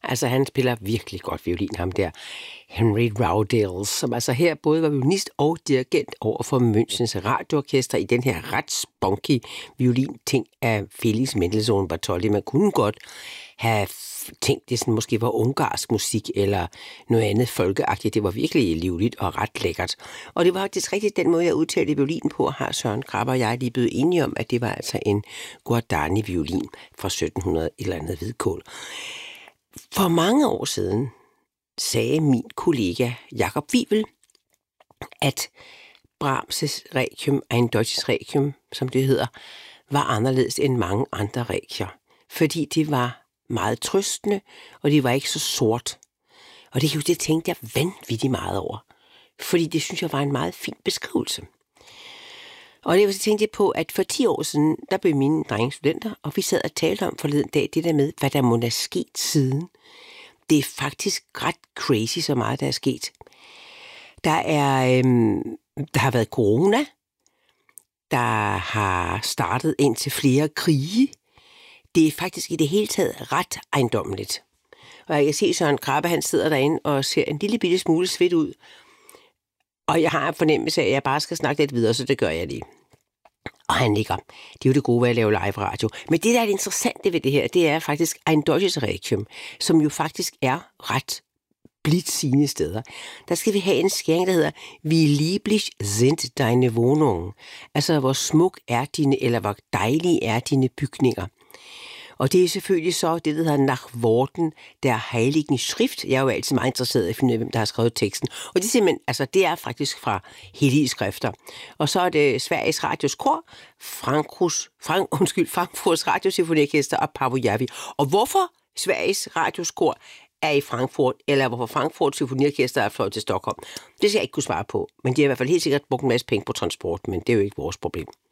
Altså, han spiller virkelig godt violin, ham der Henry Roudale, som altså her både var violinist og dirigent over for Münchens radioorkester i den her ret spunky violin-ting af Felix Mendelssohn Bartholdy. Man kunne godt have tænkt, det sådan måske var ungarsk musik eller noget andet folkeagtigt. Det var virkelig livligt og ret lækkert. Og det var faktisk rigtigt den måde, jeg udtalte violin på, har Søren Krabbe og jeg lige blevet enige om, at det var altså en Guardani-violin fra 1700 eller andet hvidkål. For mange år siden sagde min kollega Jakob Wivel, at Brahms' Requiem, ein deutsches Requiem, som det hedder, var anderledes end mange andre rekier. Fordi det var meget trøstende, og det var ikke så sort. Og det tænkte jeg vanvittigt meget over. Fordi det synes jeg var en meget fin beskrivelse. Og det var så tænkte jeg på, at for 10 år siden, der blev mine drenge studenter, og vi sad og talte om forleden dag det der med, hvad der må have sket siden. Det er faktisk ret crazy, så meget der er sket. Der har været corona. Der har startet ind til flere krige. Det er faktisk i det hele taget ret ejendommeligt. Og jeg kan se Søren Krabbe, han sidder derinde og ser en lille bitte smule svedt ud. Og jeg har en fornemmelse af, at jeg bare skal snakke lidt videre, så det gør jeg lige. Og han nikker. Det er jo det gode ved at lave live radio. Men det, der er det interessante ved det her, det er faktisk Ein deutsches Requiem, som jo faktisk er ret blidt sine steder. Der skal vi have en skæring, der hedder Wie lieblich sind deine Wohnungen. Altså, hvor smuk er dine, eller hvor dejlige er dine bygninger. Og det er selvfølgelig så det, der hedder Nach Worten der Heiligen Schrift. Jeg er jo altid meget interesseret i at finde ud af, hvem der har skrevet teksten. Og det er simpelthen, altså det er faktisk fra hellige skrifter. Og så er det Sveriges Radios Kor, Frankfurts Radiosymfoniorkester og Paavo Järvi. Og hvorfor Sveriges Radios Kor er i Frankfurt, eller hvorfor Frankfurts Symfoniorkester er fløjet til Stockholm, det skal jeg ikke kunne svare på. Men de har i hvert fald helt sikkert brugt en masse penge på transport, men det er jo ikke vores problem.